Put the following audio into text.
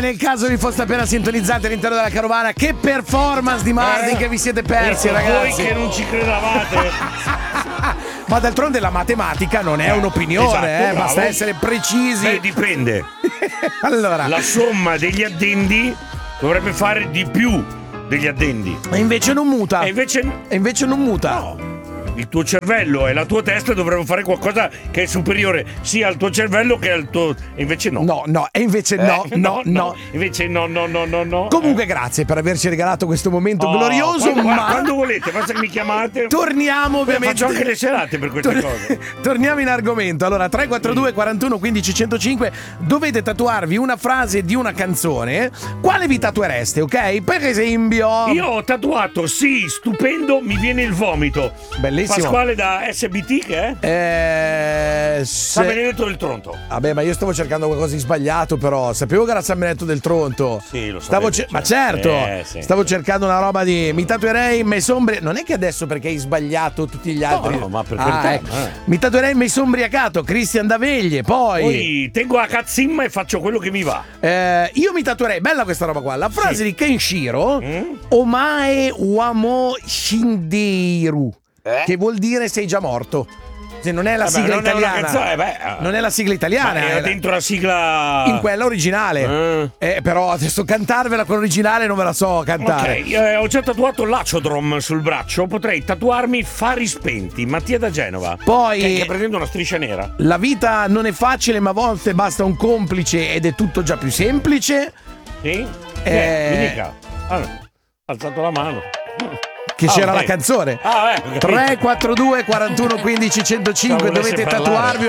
nel caso vi foste appena sintonizzati all'interno della carovana, che performance di Martin che vi siete persi, ragazzi. Voi che non ci credevate. Ma d'altronde la matematica non è un'opinione, esatto, basta essere precisi. Beh, dipende. Allora, la somma degli addendi dovrebbe fare di più degli addendi. E invece non muta. E invece non muta. No. Il tuo cervello e la tua testa dovrebbero fare qualcosa che è superiore sia al tuo cervello che al tuo... E invece no. No, e invece no. Invece no. Comunque grazie per averci regalato questo momento glorioso. Quando volete, basta che mi chiamate. Torniamo ovviamente. Faccio anche le serate per queste cose. Torniamo in argomento. Allora, 342 41 15 105, dovete tatuarvi una frase di una canzone. Quale vi tatuereste, ok? Per esempio... Io ho tatuato, sì, stupendo, mi viene il vomito. Bellissimo. Pasquale da SBT che è? San Benedetto del Tronto. Vabbè, ma io stavo cercando qualcosa di sbagliato, però sapevo che era San Benedetto del Tronto. Sì, lo so. Ma certo, sì. Stavo cercando una roba di mi tatuerei Maison Ombriacato. Non è che adesso perché hai sbagliato tutti gli altri. No, ma per carità. Ecco. Mi tatuerei Maison Ombriacato, Christian Daveglie. Poi tengo a cazzimma e faccio quello che mi va. Io mi tatuerei, bella questa roba qua, la frase di Kenshiro, Omae Wamo Shinderu. Che vuol dire sei già morto. Se non è la sigla italiana. Non è la sigla italiana. Ma era dentro la sigla. In quella originale. Però adesso cantarvela con l'originale non ve la so cantare. Ok, ho già tatuato l'Aciodrom sul braccio. Potrei tatuarmi Fari spenti, Mattia da Genova. Poi che prendendo una striscia nera. La vita non è facile, ma a volte basta un complice ed è tutto già più semplice. Sì? Mi dica. Alzato la mano. Che c'era la canzone. 342 41 15 105, dovete tatuarvi